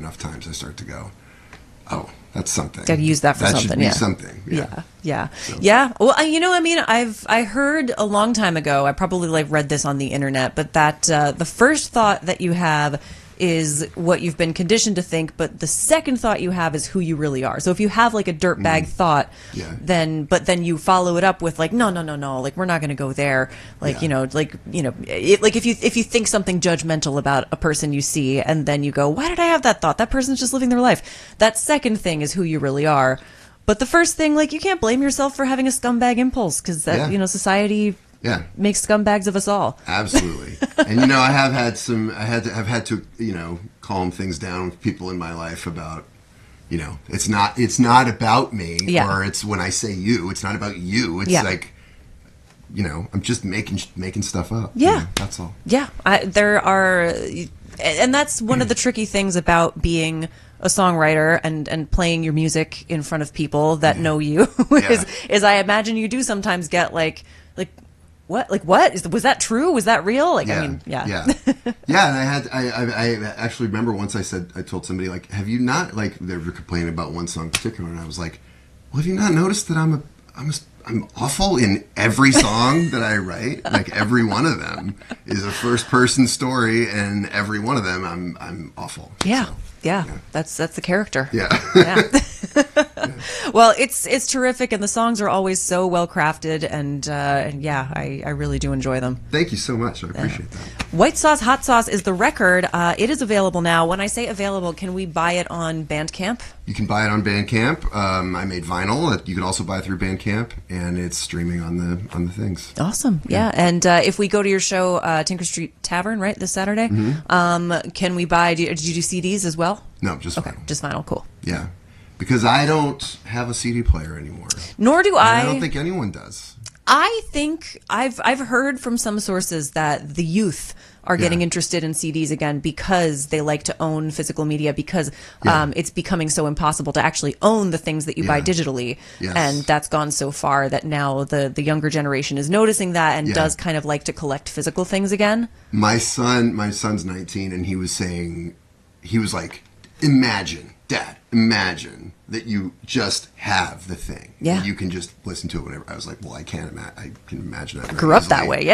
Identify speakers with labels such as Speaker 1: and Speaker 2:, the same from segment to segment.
Speaker 1: enough times, I start to go, oh, that's something.
Speaker 2: Got to use that for something.
Speaker 1: That should be
Speaker 2: yeah.
Speaker 1: something.
Speaker 2: Yeah.
Speaker 1: So.
Speaker 2: Yeah. Well, I mean, I heard a long time ago. I probably read this on the internet, but that the first thought that you have is what you've been conditioned to think, but the second thought you have is who you really are. So if you have a dirtbag thought, then you follow it up with no, we're not going to go there. If you think something judgmental about a person you see, and then you go, why did I have that thought? That person's just living their life. That second thing is who you really are. But the first thing, you can't blame yourself for having a scumbag impulse, because that, society makes scumbags of us all.
Speaker 1: Absolutely. And I've had to calm things down with people in my life about, it's not about me, or it's when I say you, it's not about you. It's I'm just making stuff up.
Speaker 2: Yeah.
Speaker 1: That's all.
Speaker 2: Yeah. There are, and that's one of the tricky things about being a songwriter and playing your music in front of people that know you is I imagine you do sometimes get what? Was that true? Was that real?
Speaker 1: Yeah. And I actually remember once I told somebody, have you not, they were complaining about one song in particular, and I was like, well, have you not noticed that I'm awful in every song that I write? Every one of them is a first person story, and every one of them I'm awful.
Speaker 2: Yeah.
Speaker 1: So.
Speaker 2: Yeah, that's the character.
Speaker 1: Yeah.
Speaker 2: Well, it's terrific, and the songs are always so well crafted, and I really do enjoy them.
Speaker 1: Thank you so much. I appreciate that.
Speaker 2: White Sauce Hot Sauce is the record. It is available now. When I say available, can we buy it on Bandcamp?
Speaker 1: You can buy it on Bandcamp. I made vinyl that you can also buy through Bandcamp, and it's streaming on the things.
Speaker 2: Awesome. Yeah. And if we go to your show, Tinker Street Tavern, right, this Saturday, can we buy? Did you do CDs as well?
Speaker 1: No, just vinyl.
Speaker 2: Just vinyl. Cool.
Speaker 1: Yeah, because I don't have a CD player anymore.
Speaker 2: Nor do I.
Speaker 1: I don't think anyone does.
Speaker 2: I think I've heard from some sources that the youth are getting interested in CDs again because they like to own physical media, because it's becoming so impossible to actually own the things that you buy digitally.
Speaker 1: Yes.
Speaker 2: And that's gone so far that now the younger generation is noticing that and does kind of like to collect physical things again.
Speaker 1: My son's 19, and he was like, imagine, Dad, imagine that you just have the thing.
Speaker 2: Yeah.
Speaker 1: You can just listen to it whenever. I was like, well, I can imagine that.
Speaker 2: I grew up that way,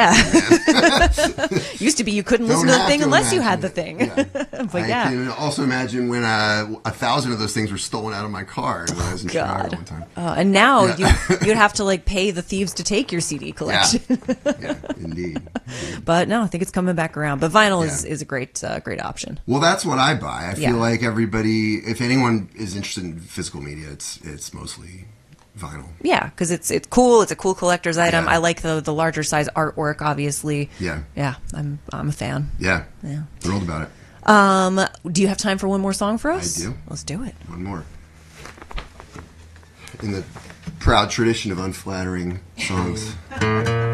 Speaker 2: Used to be you couldn't listen to the thing unless you had the thing.
Speaker 1: Yeah.
Speaker 2: But
Speaker 1: I can also imagine when 1,000 of those things were stolen out of my car when I was in Chicago one time.
Speaker 2: And now you'd have to pay the thieves to take your CD collection.
Speaker 1: Yeah, indeed.
Speaker 2: But no, I think it's coming back around. But vinyl is a great option.
Speaker 1: Well, that's what I buy. I feel like everybody, if anyone is interested in physical media, it's mostly vinyl.
Speaker 2: Yeah, because it's cool. It's a cool collector's item. I like the larger size artwork, obviously.
Speaker 1: Yeah.
Speaker 2: Yeah, I'm a fan.
Speaker 1: Yeah. Thrilled about it.
Speaker 2: Do you have time for one more song for us?
Speaker 1: I do.
Speaker 2: Let's do it.
Speaker 1: One more. In the proud tradition of unflattering songs.